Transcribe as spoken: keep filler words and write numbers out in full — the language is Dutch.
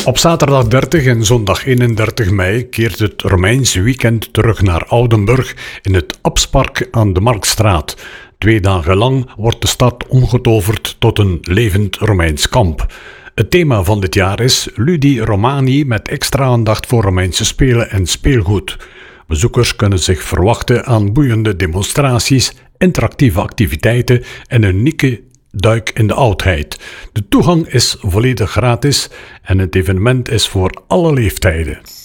Op zaterdag dertig en zondag eenendertig mei keert het Romeins weekend terug naar Oudenburg in het Abspark aan de Marktstraat. Twee dagen lang wordt de stad omgetoverd tot een levend Romeins kamp. Het thema van dit jaar is Ludi Romani met extra aandacht voor Romeinse spelen en speelgoed. Bezoekers kunnen zich verwachten aan boeiende demonstraties, interactieve activiteiten en een unieke duik in de oudheid. De toegang is volledig gratis en het evenement is voor alle leeftijden.